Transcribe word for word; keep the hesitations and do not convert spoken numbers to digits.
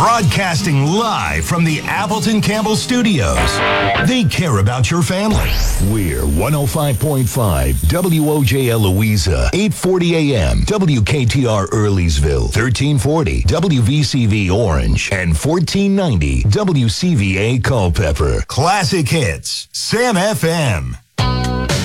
Broadcasting live from the Appleton Campbell Studios. They care about your family. We're one oh five point five W O J L Louisa, eight forty A M, W K T R Earlysville, thirteen forty W V C V Orange, and fourteen ninety W C V A Culpeper. Classic hits, Sam F M.